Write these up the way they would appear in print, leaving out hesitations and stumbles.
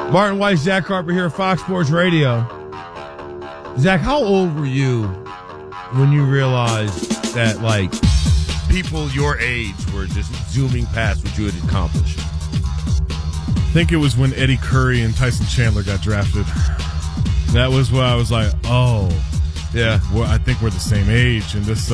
Martin White, Zach Harper here at Fox Sports Radio. Zach, how old were you when you realized that, like, people your age were just zooming past what you had accomplished? I think it was when Eddie Curry and Tyson Chandler got drafted. That was when I was like, oh, yeah. Well, I think we're the same age, and this,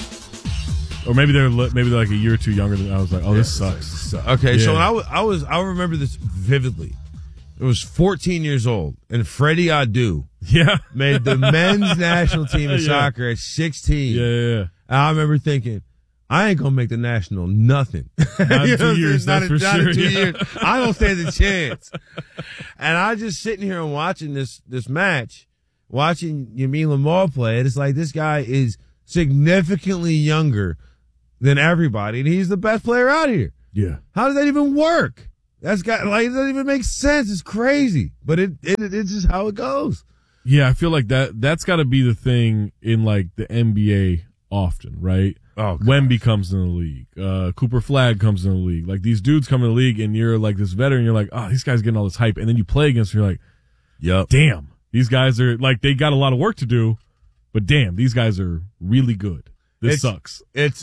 or maybe they're like a year or two younger than I was like, oh, this sucks. Okay, so I remember this vividly. It was 14 years old, and Freddie Adu made the men's national team in soccer at 16. Yeah. And I remember thinking, I ain't gonna make the national nothing. Not in 2 years, that's for sure. In 2 years. I don't stand a chance. And I just sitting here and watching this match, watching Yameen Lamar play, and it's like this guy is significantly younger than everybody, and he's the best player out here. Yeah. How does that even work? It doesn't even make sense. It's crazy, but it's just how it goes. Yeah, I feel like that's got to be the thing in like the NBA often, right? Oh, Wemby comes in the league. Cooper Flagg comes in the league. Like these dudes come in the league, and you're like this veteran. You're like, oh, these guys getting all this hype, and then you play against them. You're like, yep, damn, these guys are like they got a lot of work to do, but damn, these guys are really good. This sucks. It's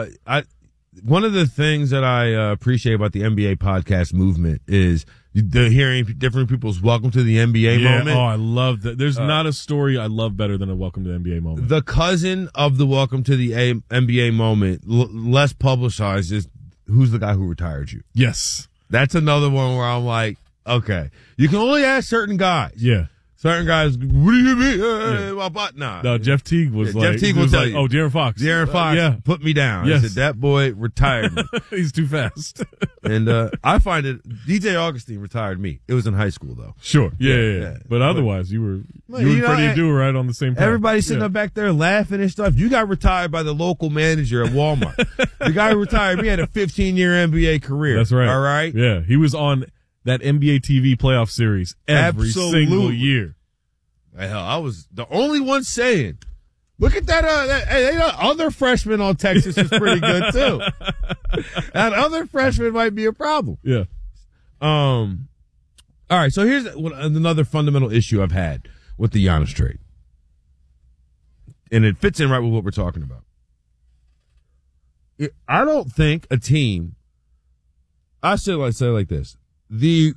one of the things that I appreciate about the NBA podcast movement is the hearing different people's welcome to the NBA moment. Oh, I love that. There's not a story I love better than a welcome to the NBA moment. The cousin of the welcome to the NBA moment, less publicized, is who's the guy who retired you. Yes. That's another one where I'm like, okay, you can only ask certain guys. Yeah. Certain guys, what do you mean? Nah. No, Jeff Teague was like, Jeff Teague will tell you. Oh, De'Aaron Fox. De'Aaron Fox put me down. Yes. I said, that boy retired me. He's too fast. And I find it, DJ Augustine retired me. It was in high school, though. Sure. Yeah. But otherwise, you were Freddie Adu right on the same path. Everybody's sitting up back there laughing and stuff. You got retired by the local manager at Walmart. The guy who retired me had a 15-year NBA career. That's right. All right? Yeah. He was on that NBA TV playoff series every single year. Hell, I was the only one saying, look at that, other freshman on Texas is pretty good too. That other freshman might be a problem. Yeah. All right. So here's another fundamental issue I've had with the Giannis trade. And it fits in right with what we're talking about. I don't think a team, I say like this, the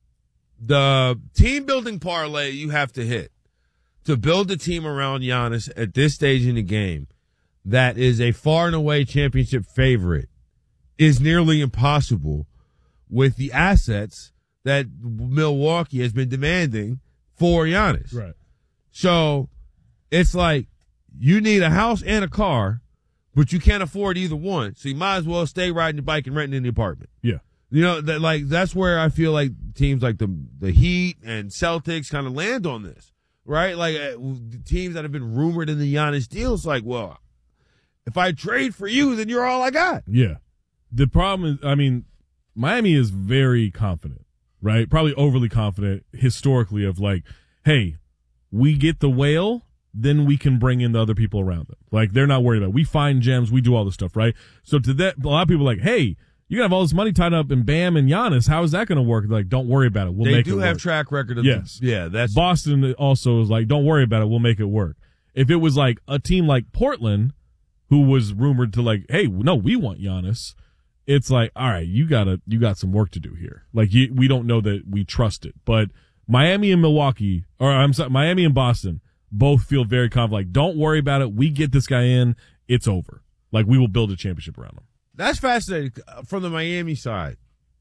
team building parlay you have to hit to build a team around Giannis at this stage in the game that is a far and away championship favorite is nearly impossible with the assets that Milwaukee has been demanding for Giannis. Right. So it's like you need a house and a car, but you can't afford either one. So you might as well stay riding your bike and renting in the apartment. Yeah. You know, that's where I feel like teams like the Heat and Celtics kind of land on this. Right? Like teams that have been rumored in the Giannis deal, it's like, well, if I trade for you, then you're all I got. Yeah. The problem is, I mean, Miami is very confident, right? Probably overly confident historically of like, hey, we get the whale, then we can bring in the other people around them. Like they're not worried about it. We find gems, we do all this stuff, right? So to that, a lot of people are like, hey, you have all this money tied up in Bam and Giannis. How is that going to work? Like, don't worry about it. We'll make it work. They do have track record of that's Boston also is like, don't worry about it. We'll make it work. If it was like a team like Portland, who was rumored to like, hey, no, we want Giannis. It's like, all right, you got some work to do here. Like, we don't know that we trust it. But Miami and Milwaukee, or I'm sorry, Miami and Boston both feel very confident. Like, don't worry about it. We get this guy in. It's over. Like, we will build a championship around him. That's fascinating from the Miami side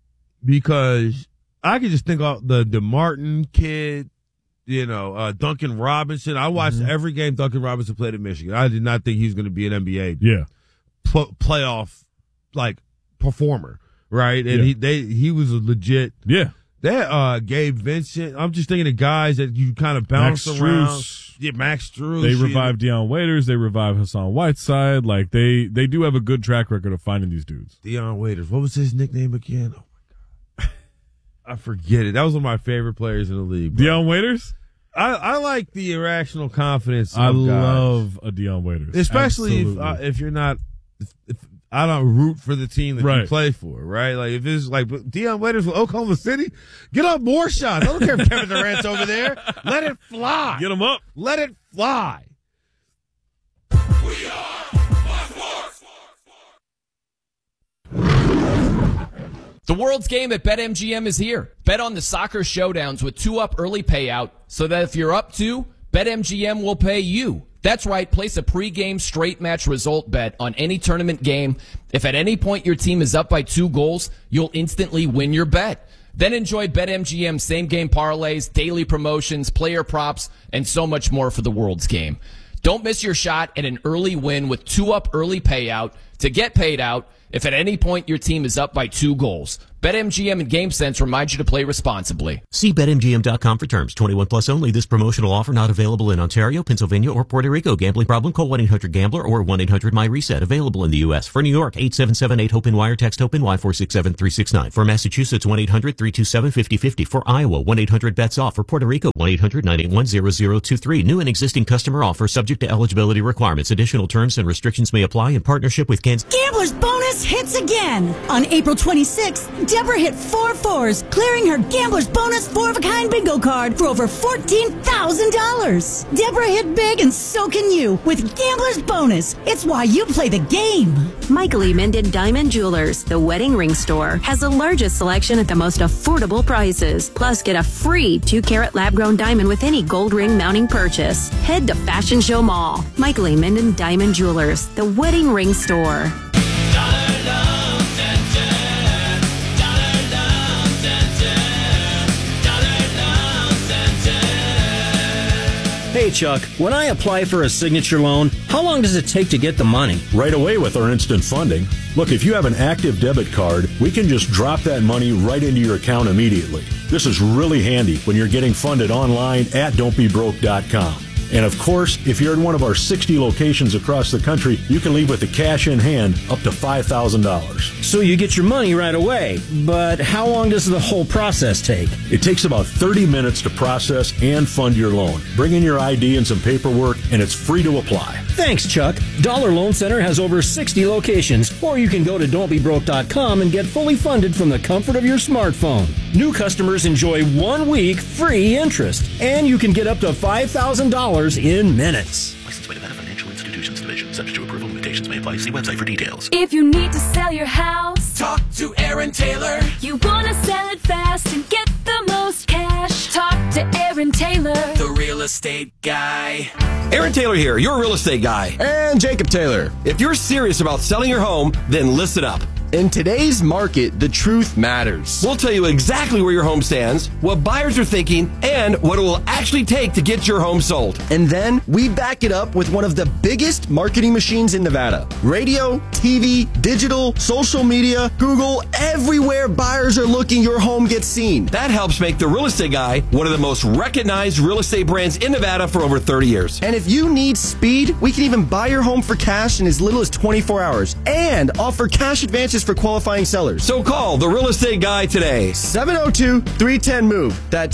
because I can just think of the Martin kid, Duncan Robinson. I watched every game Duncan Robinson played at Michigan. I did not think he was going to be an NBA playoff like performer, right? And he was a legit That Gabe Vincent. I'm just thinking of guys that you kind of bounce around. Yeah, Max Strus. They revived Deion Waiters. They revived Hassan Whiteside. Like they do have a good track record of finding these dudes. Deion Waiters. What was his nickname again? Oh my god, I forget it. That was one of my favorite players in the league. Deion Waiters. I like the irrational confidence. I love a Deion Waiters, especially if you're not. I don't root for the team that Right. you play for, right? Like if it's like Deion Waiters with Oklahoma City, get up more shots. I don't care if Kevin Durant's over there. Let it fly. Get them up. Let it fly. We are Fox Sports. The world's game at BetMGM is here. Bet on the soccer showdowns with 2-up early payout so that if you're up 2, BetMGM will pay you. That's right. Place a pregame straight match result bet on any tournament game. If at any point your team is up by 2 goals, you'll instantly win your bet. Then enjoy BetMGM same-game parlays, daily promotions, player props, and so much more for the world's game. Don't miss your shot at an early win with 2-up early payout to get paid out if at any point your team is up by 2 goals. BetMGM and GameSense remind you to play responsibly. See BetMGM.com for terms. 21 plus only. This promotional offer not available in Ontario, Pennsylvania, or Puerto Rico. Gambling problem? Call 1-800-GAMBLER or 1-800-MyReset. Available in the U.S. For New York, 877-8-HOPE-NY or text HOPE-NY 467-369. For Massachusetts, 1-800-327-5050. For Iowa, 1-800-BETS-OFF. For Puerto Rico, 1-800-981-0023. New and existing customer offer subject to eligibility requirements. Additional terms and restrictions may apply in partnership with Kansas. Gambler's Bonus hits again. On April 26th, Deborah hit 4 fours, clearing her Gambler's Bonus 4-of-a-kind bingo card for over $14,000. Deborah hit big and so can you with Gambler's Bonus. It's why you play the game. Michael E. Minden Diamond Jewelers, the wedding ring store, has the largest selection at the most affordable prices. Plus, get a free 2-carat lab-grown diamond with any gold ring mounting purchase. Head to Fashion Show Mall. Michael E. Minden Diamond Jewelers, the wedding ring store. Hey, Chuck, when I apply for a signature loan, how long does it take to get the money? Right away with our instant funding. Look, if you have an active debit card, we can just drop that money right into your account immediately. This is really handy when you're getting funded online at don'tbebroke.com. And of course, if you're in one of our 60 locations across the country, you can leave with the cash in hand up to $5,000. So you get your money right away, but how long does the whole process take? It takes about 30 minutes to process and fund your loan. Bring in your ID and some paperwork, and it's free to apply. Thanks, Chuck. Dollar Loan Center has over 60 locations, or you can go to don'tbebroke.com and get fully funded from the comfort of your smartphone. New customers enjoy 1 week free interest, and you can get up to $5,000 in minutes. Licensed by Nevada Financial Institutions Division. Subject to approval. Limitations may apply. See website for details. If you need to sell your house, Talk to Aaron Taylor. You want to sell it fast and get the most cash. Talk to Aaron Taylor, The real estate guy. Aaron Taylor here, your real estate guy. And Jacob Taylor. If you're serious about selling your home, then listen up. In today's market, the truth matters. We'll tell you exactly where your home stands, what buyers are thinking, and what it will actually take to get your home sold. And then we back it up with one of the biggest marketing machines in Nevada. Radio, TV, digital, social media, Google, everywhere buyers are looking, your home gets seen. That helps make The Real Estate Guy one of the most recognized real estate brands in Nevada for over 30 years. And if you need speed, we can even buy your home for cash in as little as 24 hours and offer cash advances for qualifying sellers. So call The Real Estate Guy today. 702-310-MOVE. That's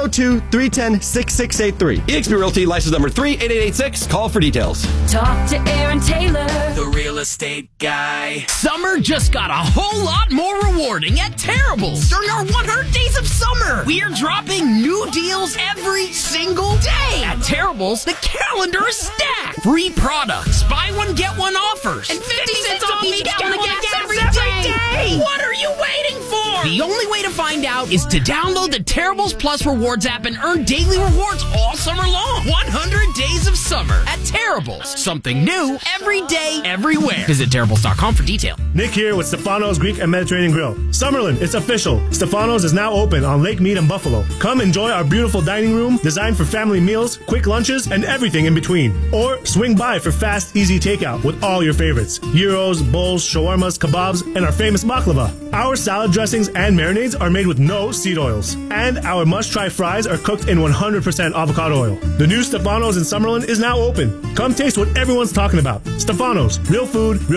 702-310-6683. eXp Realty, license number 38886. Call for details. talk to Aaron Taylor. The real estate guy. Summer just got a whole lot more rewarding at Terrible's. During our 100 Days of Summer, we are dropping new deals every single day. At Terrible's, the calendar is stacked. Free products, buy one, get one offers, and 50 cents off each gallon of gas every day. What are you waiting for? The only way to find out is to download the Terrible's Plus Rewards app and earn daily rewards all summer long. 100 Days of Summer at Terrible's. Something new every day, everywhere. Visit Terrible's.com for detail. Nick here with Stefano's Greek and Mediterranean Grill. Summerlin, it's official. Stefano's is now open on Lake Mead and Buffalo. Come enjoy our beautiful dining room designed for family meals, quick lunches, and everything in between. Or swing by for fast, easy takeout with all your favorites. Gyros, bowls, shawarmas, kebabs, and our famous baklava. Our salad dressings and marinades are made with no seed oils. And our must-try fries are cooked in 100% avocado oil. The new Stefano's in Summerlin is now open. Come taste what everyone's talking about. Stefano's, real food, real